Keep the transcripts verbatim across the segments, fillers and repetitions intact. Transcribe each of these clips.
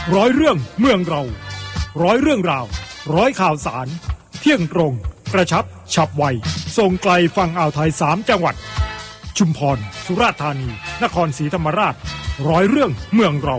ร้อยเรื่องเมืองเราร้อยเรื่องราวร้อยข่าวสารเที่ยงตรงกระชับฉับไวส่งไกลฝั่งอ่าวไทยสามจังหวัดชุมพรสุราษฎร์ธานีนครศรีธรรมราชร้อยเรื่องเมืองเรา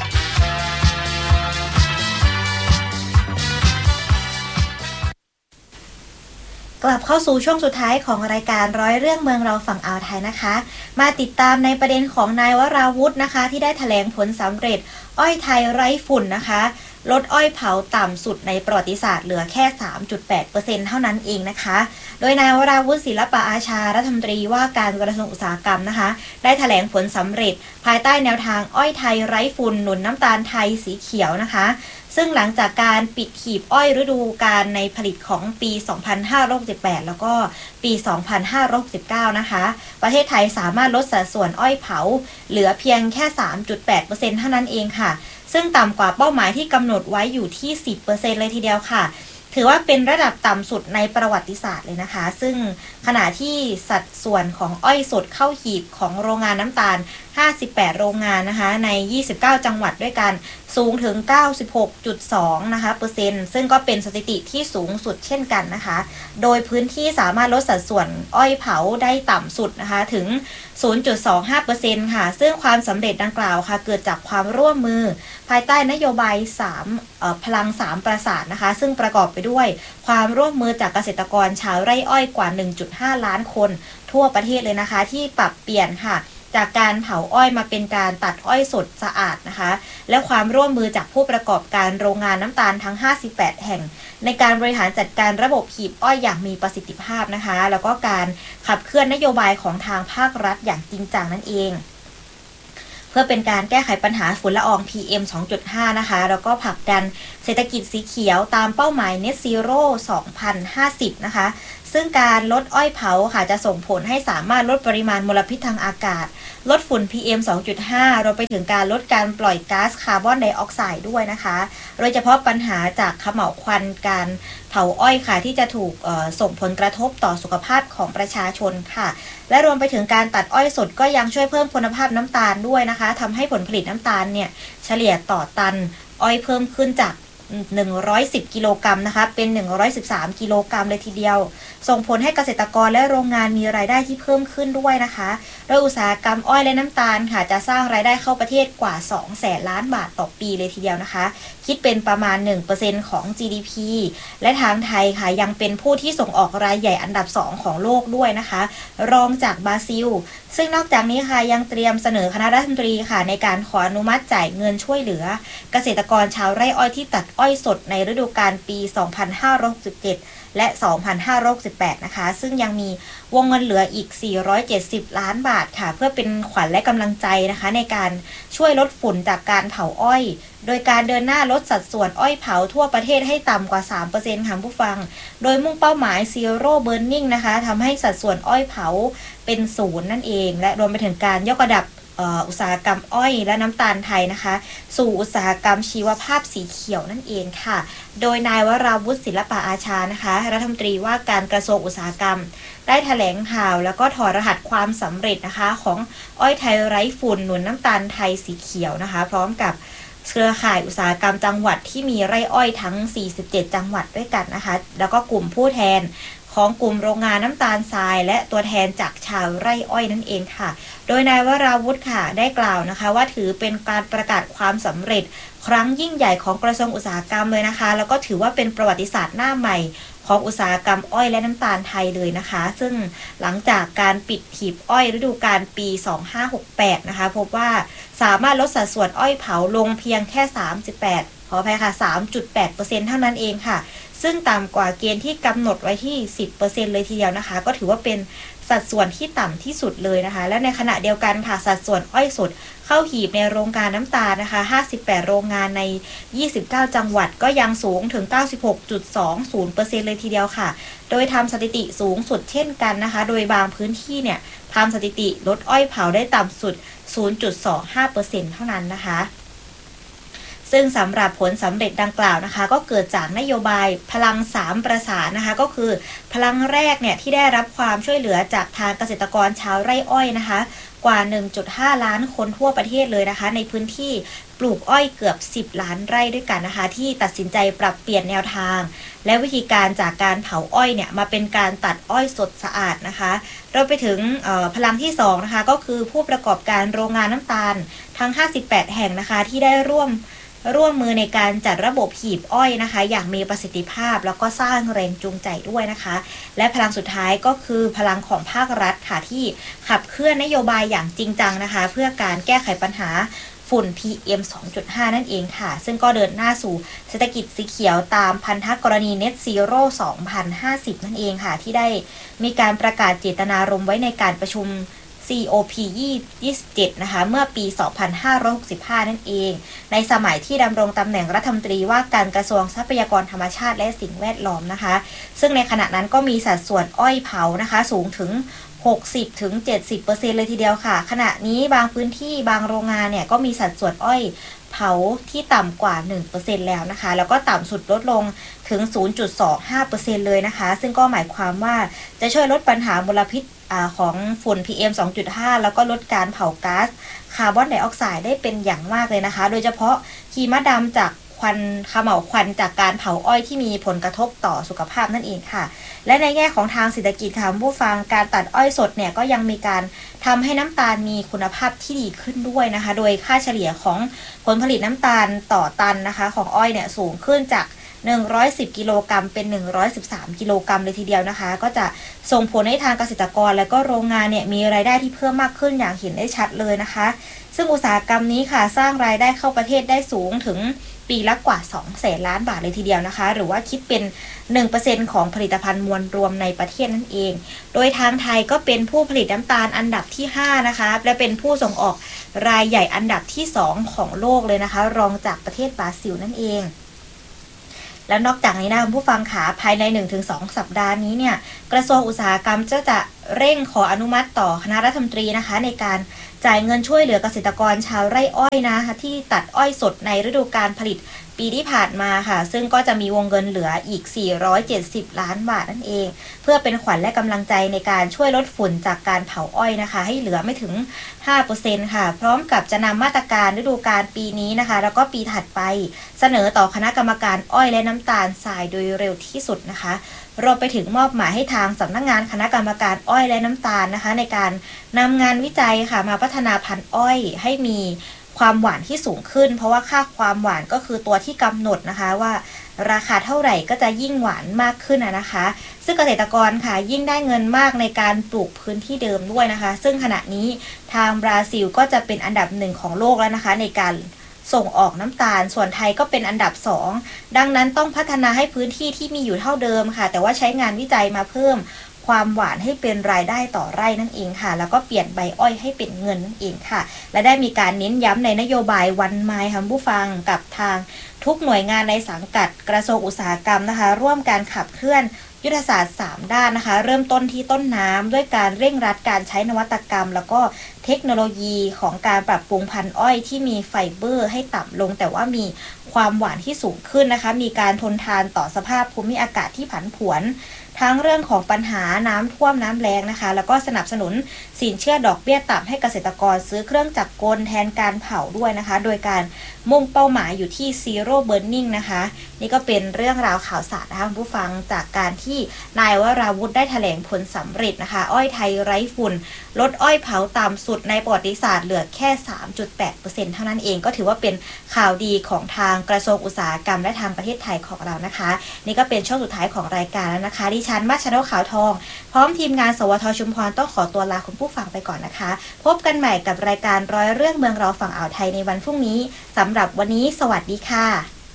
กลับเข้าสู่ช่วงสุดท้ายของรายการร้อยเรื่องเมืองเราฝั่งอ่าวไทยนะคะมาติดตามในประเด็นของนายวราวุธนะคะที่ได้แถลงผลสำเร็จอ้อยไทยไร้ฝุ่นนะคะลดอ้อยเผาต่ำสุดในประวัติศาสตร์เหลือแค่ สามจุดแปดเปอร์เซ็นต์ เท่านั้นเองนะคะโดยนายวราวุธศิลปะอาชารัฐมนตรีว่าการกระทรวงอุตสาหกรรมนะคะได้แถลงผลสำเร็จภายใต้แนวทางอ้อยไทยไร้ฝุ่นหนุนน้ำตาลไทยสีเขียวนะคะซึ่งหลังจากการปิดหีบอ้อยฤดูกาลในผลิตของปี สองพันห้าร้อยหกสิบแปด แล้วก็ปี สองพันห้าร้อยหกสิบเก้า นะคะประเทศไทยสามารถลดสัดส่วนอ้อยเผาเหลือเพียงแค่ สามจุดแปดเปอร์เซ็นต์ เท่านั้นเองค่ะซึ่งต่ำกว่าเป้าหมายที่กำหนดไว้อยู่ที่ สิบเปอร์เซ็นต์ เลยทีเดียวค่ะถือว่าเป็นระดับต่ำสุดในประวัติศาสตร์เลยนะคะซึ่งขณะที่สัดส่วนของอ้อยสดเข้าหีบของโรงงานน้ำตาลห้าสิบแปดโรงงานนะคะในยี่สิบเก้าจังหวัดด้วยกันสูงถึง เก้าสิบหกจุดสอง นะคะเปอร์เซ็นต์ซึ่งก็เป็นสถิติที่สูงสุดเช่นกันนะคะโดยพื้นที่สามารถลดสัดส่วนอ้อยเผาได้ต่ำสุดนะคะถึง ศูนย์จุดสองห้าเปอร์เซ็นต์ ค่ะซึ่งความสำเร็จดังกล่าวค่ะเกิดจากความร่วมมือภายใต้นโยบายสามเอ่อพลังสามประสาทนะคะซึ่งประกอบไปด้วยความร่วมมือจากเกษตรกรชาวไร่อ้อยกว่า หนึ่งจุดห้า ล้านคนทั่วประเทศเลยนะคะที่ปรับเปลี่ยนค่ะจากการเผาอ้อยมาเป็นการตัดอ้อยสดสะอาดนะคะและความร่วมมือจากผู้ประกอบการโรงงานน้ำตาลทั้งห้าสิบแปดแห่งในการบริหารจัดการระบบหีบอ้อยอย่างมีประสิทธิภาพนะคะแล้วก็การขับเคลื่อนนโยบายของทางภาครัฐอย่างจริงจังนั่นเองเพื่อเป็นการแก้ไขปัญหาฝุ่นละออง พี เอ็ม สองจุดห้า นะคะแล้วก็ผลักดันเศรษฐกิจสีเขียวตามเป้าหมาย Net Zero สองพันห้าสิบ นะคะซึ่งการลดอ้อยเผาค่ะจะส่งผลให้สามารถลดปริมาณมลพิษทางอากาศลดฝุ่น พี เอ็ม สองจุดห้า รวมไปถึงการลดการปล่อยก๊าซคาร์บอนไดออกไซด์ด้วยนะคะโดยเฉพาะปัญหาจากเขม่าวควันการเผาอ้อยค่ะที่จะถูกส่งผลกระทบต่อสุขภาพของประชาชนค่ะและรวมไปถึงการตัดอ้อยสดก็ยังช่วยเพิ่มคุณภาพน้ำตาลด้วยนะคะทำให้ผลผลิตน้ำตาลเนี่ยเฉลี่ยต่อตันอ้อยเพิ่มขึ้นจากหนึ่งร้อยสิบกิโลกรัมนะคะเป็นหนึ่งร้อยสิบสามกิโลกรัมเลยทีเดียวส่งผลให้เกษตรกรและโรงงานมีรายได้ที่เพิ่มขึ้นด้วยนะคะโดยอุตสาหกรรมอ้อยและน้ำตาลค่ะจะสร้างรายได้เข้าประเทศกว่า สองแสนล้านบาทต่อปีเลยทีเดียวนะคะคิดเป็นประมาณ หนึ่งเปอร์เซ็นต์ ของ จี ดี พี และทางไทยค่ะยังเป็นผู้ที่ส่งออกรายใหญ่อันดับสองของโลกด้วยนะคะรองจากบราซิลซึ่งนอกจากนี้ค่ะยังเตรียมเสนอคณะรัฐมนตรีค่ะในการขออนุมัติจ่ายเงินช่วยเหลือเกษตรกรชาวไร่อ้อยที่ตัดอ้อยสดในฤดูกาลปี สองพันห้าร้อยหกสิบเจ็ด และ สองพันห้าร้อยหกสิบแปด นะคะซึ่งยังมีวงเงินเหลืออีก สี่ร้อยเจ็ดสิบ ล้านบาทค่ะเพื่อเป็นขวัญและกำลังใจนะคะในการช่วยลดฝุ่นจากการเผาอ้อยโดยการเดินหน้าลดสัดส่วนอ้อยเผาทั่วประเทศให้ต่ำกว่า สามเปอร์เซ็นต์ ค่ะผู้ฟังโดยมุ่งเป้าหมาย Zero Burning นะคะทำให้สัดส่วนอ้อยเผาเป็นศูนย์นั่นเองและรวมไปถึงการยกระดับอุตสาหกรรมอ้อยและน้ำตาลไทยนะคะสู่อุตสาหกรรมชีวภาพสีเขียวนั่นเองค่ะโดยนายวราวุธศิลปะอาชานะคะรัฐมนตรีว่าการกระทรวงอุตสาหกรรมได้แถลงข่าวแล้วก็ถอดรหัสความสำเร็จนะคะของอ้อยไทยไร้ฝุ่นหนุนน้ำตาลไทยสีเขียวนะคะพร้อมกับเครือข่ายอุตสาหกรรมจังหวัดที่มีไร่อ้อยทั้งสี่สิบเจ็ดจังหวัดด้วยกันนะคะแล้วก็กลุ่มผู้แทนของกลุ่มโรงงานน้ำตาลทรายและตัวแทนจากชาวไร่อ้อยนั่นเองค่ะโดยนายวราวุธค่ะได้กล่าวนะคะว่าถือเป็นการประกาศความสำเร็จครั้งยิ่งใหญ่ของกระทรวงอุตสาหกรรมเลยนะคะแล้วก็ถือว่าเป็นประวัติศาสตร์หน้าใหม่ของอุตสาหกรรมอ้อยและน้ำตาลไทยเลยนะคะซึ่งหลังจากการปิดหีบอ้อยฤดูกาลปีสองพันห้าร้อยหกสิบแปดนะคะพบว่าสามารถลดสัดส่วนอ้อยเผาลงเพียงแค่สามสิบแปดขออภัยค่ะ สามจุดแปดเปอร์เซ็นต์ เท่านั้นเองค่ะซึ่งต่ำกว่าเกณฑ์ที่กำหนดไว้ที่ สิบเปอร์เซ็นต์ เลยทีเดียวนะคะก็ถือว่าเป็นสัดส่วนที่ต่ำที่สุดเลยนะคะและในขณะเดียวกันค่ะสัดส่วนอ้อยสดเข้าหีบในโรงงานน้ำตาลนะคะห้าสิบแปดโรงงานในยี่สิบเก้าจังหวัดก็ยังสูงถึง เก้าสิบหกจุดสองศูนย์เปอร์เซ็นต์ เลยทีเดียวค่ะโดยทำสถิติสูงสุดเช่นกันนะคะโดยบางพื้นที่เนี่ยทำสถิติลดอ้อยเผาได้ต่ำสุด ศูนย์จุดสองห้าเปอร์เซ็นต์ เท่านั้นนะคะ ซซึ่งสำหรับผลสำเร็จดังกล่าวนะคะก็เกิดจากนโยบายพลังสามประสานนะคะก็คือพลังแรกเนี่ยที่ได้รับความช่วยเหลือจากทางเกษตรกรชาวไร่อ้อยนะคะกว่า หนึ่งจุดห้า ล้านคนทั่วประเทศเลยนะคะในพื้นที่ปลูกอ้อยเกือบสิบล้านไร่ด้วยกันนะคะที่ตัดสินใจปรับเปลี่ยนแนวทางและวิธีการจากการเผาอ้อยเนี่ยมาเป็นการตัดอ้อยสดสะอาดนะคะเราไปถึงพลังที่สองนะคะก็คือผู้ประกอบการโรงงานน้ำตาลทั้งห้าสิบแปดแห่งนะคะที่ได้ร่วมร่วมมือในการจัดระบบหีบอ้อยนะคะอย่างมีประสิทธิภาพแล้วก็สร้างแรงจูงใจด้วยนะคะและพลังสุดท้ายก็คือพลังของภาครัฐค่ะที่ขับเคลื่อนนโยบายอย่างจริงจังนะคะเพื่อการแก้ไขปัญหาฝุ่น พี เอ็ม สองจุดห้า นั่นเองค่ะซึ่งก็เดินหน้าสู่เศรษฐกิจสีเขียวตามพันธกรณี Net Zero สองพันห้าสิบ นั่นเองค่ะที่ได้มีการประกาศเจตนารมณ์ไว้ในการประชุมซี โอ พี ยี่สิบเจ็ดนะคะเมื่อปี สองพันห้าร้อยหกสิบห้า นั่นเองในสมัยที่ดำรงตำแหน่งรัฐมนตรีว่าการกระทรวงทรัพยากรธรรมชาติและสิ่งแวดล้อมนะคะซึ่งในขณะนั้นก็มีสัดส่วนอ้อยเผานะคะสูงถึง หกสิบถึงเจ็ดสิบเปอร์เซ็นต์ เลยทีเดียวค่ะขณะนี้บางพื้นที่บางโรงงานเนี่ยก็มีสัดส่วนอ้อยเผาที่ต่ำกว่า หนึ่งเปอร์เซ็นต์ แล้วนะคะแล้วก็ต่ำสุดลดลงถึง ศูนย์จุดสองห้าเปอร์เซ็นต์ เลยนะคะซึ่งก็หมายความว่าจะช่วยลดปัญหามลพิษของฝุ่น พี เอ็ม สองจุดห้า แล้วก็ลดการเผาก๊าซคาร์บอนไดออกไซด์ได้เป็นอย่างมากเลยนะคะโดยเฉพาะหิมะดำจากควันเขม่าวควันจากการเผาอ้อยที่มีผลกระทบต่อสุขภาพนั่นเองค่ะและในแง่ของทางเศรษฐกิจค่ะผู้ฟังการตัดอ้อยสดเนี่ยก็ยังมีการทำให้น้ำตาลมีคุณภาพที่ดีขึ้นด้วยนะคะโดยค่าเฉลี่ยของผลผลิตน้ำตาลต่อตันนะคะของอ้อยเนี่ยสูงขึ้นจากหนึ่งร้อยสิบกิโลกรัมเป็นหนึ่งร้อยสิบสามกิโลกรัมเลยทีเดียวนะคะก็จะส่งผลให้ทางเกษตรกรและก็โรงงานเนี่ยมีรายได้ที่เพิ่มมากขึ้นอย่างเห็นได้ชัดเลยนะคะซึ่งอุตสาหกรรมนี้ค่ะสร้างรายได้เข้าประเทศได้สูงถึงปีละกว่าสองแสนล้านบาทเลยทีเดียวนะคะหรือว่าคิดเป็น หนึ่งเปอร์เซ็นต์ ของผลิตภัณฑ์มวลรวมในประเทศนั่นเองโดยทางไทยก็เป็นผู้ผลิตน้ำตาลอันดับที่ห้านะคะและเป็นผู้ส่งออกรายใหญ่อันดับที่สองของโลกเลยนะคะรองจากประเทศบราซิลนั่นเองแล้วนอกจากนี้นะคุณผู้ฟังขาภายใน หนึ่งถึงสอง สัปดาห์นี้เนี่ยกระทรวงอุตสาหกรรมจะจะเร่งขออนุมัติต่อคณะรัฐมนตรีนะคะในการจ่ายเงินช่วยเหลือเกษตรกรชาวไร่อ้อยนะคะที่ตัดอ้อยสดในฤดูกาลผลิตปีที่ผ่านมาค่ะซึ่งก็จะมีวงเงินเหลืออีกสี่ร้อยเจ็ดสิบล้านบาทนั่นเองเพื่อเป็นขวัญและกำลังใจในการช่วยลดฝุ่นจากการเผาอ้อยนะคะให้เหลือไม่ถึง ห้าเปอร์เซ็นต์ ค่ะพร้อมกับจะนำมาตรการฤดูกาลปีนี้นะคะแล้วก็ปีถัดไปเสนอต่อคณะกรรมการอ้อยและน้ำตาลทรายโดยเร็วที่สุดนะคะรวมไปถึงมอบหมายให้ทางสำนักงานคณะกรรมการอ้อยและน้ำตาลนะคะในการนำงานวิจัยค่ะมาพัฒนาพันธุ์อ้อยให้มีความหวานที่สูงขึ้นเพราะว่าค่าความหวานก็คือตัวที่กำหนดนะคะว่าราคาเท่าไหร่ก็จะยิ่งหวานมากขึ้นนะคะซึ่งเกษตรกรค่ะยิ่งได้เงินมากในการปลูกพื้นที่เดิมด้วยนะคะซึ่งขณะนี้ทางบราซิลก็จะเป็นอันดับหนึ่งของโลกแล้วนะคะในการส่งออกน้ำตาลส่วนไทยก็เป็นอันดับสองดังนั้นต้องพัฒนาให้พื้นที่ที่มีอยู่เท่าเดิมค่ะแต่ว่าใช้งานวิจัยมาเพิ่มความหวานให้เป็นรายได้ต่อไร่นั่นเองค่ะแล้วก็เปลี่ยนใบอ้อยให้เป็นเงินนั่นเองค่ะและได้มีการเน้นย้ำในนโยบายวันไม้ค่ะผู้ฟังกับทางทุกหน่วยงานในสังกัดกระทรวงอุตสาหกรรมนะคะร่วมการขับเคลื่อนยุทธศาสตร์สามด้านนะคะเริ่มต้นที่ต้นน้ำด้วยการเร่งรัดการใช้นวัตกรรมแล้วก็เทคโนโลยีของการปรับปรุงพันธุ์อ้อยที่มีไฟเบอร์ให้ต่ำลงแต่ว่ามีความหวานที่สูงขึ้นนะคะมีการทนทานต่อสภาพภูมิอากาศที่ผันผวนทั้งเรื่องของปัญหาน้ำท่วมน้ำแล้งนะคะแล้วก็สนับสนุนสินเชื่อดอกเบี้ยต่ำให้เกษตรกรซื้อเครื่องจักรกลแทนการเผาด้วยนะคะโดยการมุ่งเป้าหมายอยู่ที่ Zero Burning นะคะนี่ก็เป็นเรื่องราวข่าวสารนะคะผู้ฟังจากการที่นายวราวุธได้แถลงผลสำเร็จนะคะอ้อยไทยไร้ฝุ่นลดอ้อยเผาต่ำสุดในประวัติศาสตร์เหลือแค่ สามจุดแปดเปอร์เซ็นต์ เท่านั้นเองก็ถือว่าเป็นข่าวดีของทางกระทรวงอุตสาหกรรมและทางประเทศไทยของเรานะคะนี่ก็เป็นช่วงสุดท้ายของรายการแล้วนะคะดิฉันมัชนกขาวทองพร้อมทีมงานสวทชุมพรต้องขอตัวลาคุณผู้ฟังไปก่อนนะคะพบกันใหม่กับรายการร้อยเรื่องเมืองเราฝั่งอ่าวไทยในวันพรุ่งนี้สำหรับวันนี้สวัสดีค่ะ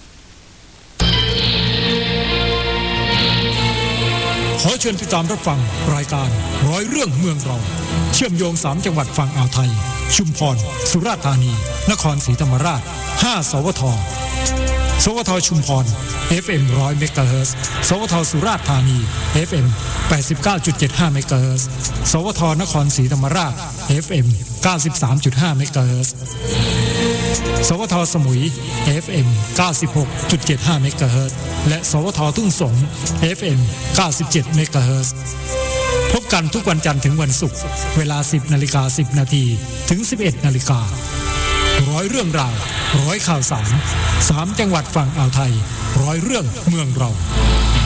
ขอเชิญติดตามรับฟังรายการร้อยเรื่องเมืองเราเชื่อมโยงสามจังหวัดฝั่งอ่าวไทยชุมพรสุราษฎร์ธานีนครศรีธรรมราชห้าสวทสวทชุมพร เอฟ เอ็ม หนึ่งร้อย เมกะเฮิรตซ์สวทสุราษฎร์ธานี เอฟ เอ็ม แปดสิบเก้าจุดเจ็ดห้า เมกะเฮิรตซ์สวทนครศรีธรรมราช เอฟ เอ็ม เก้าสิบสามจุดห้า เมกะเฮิรตซ์สวทสมุย เอฟ เอ็ม เก้าสิบหกจุดเจ็ดห้า เมกะเฮิรตซ์และสวททุ่งสง เอฟ เอ็ม เก้าสิบเจ็ด เมกะเฮิรตซ์พบกันทุกวันจันทร์ถึงวันศุกร์เวลา สิบนาฬิกาสิบนาทีถึง สิบเอ็ดนาฬิการ้อยเรื่องราวร้อยข่าวสารสามจังหวัดฝั่งอ่าวไทยร้อยเรื่องเมืองเรา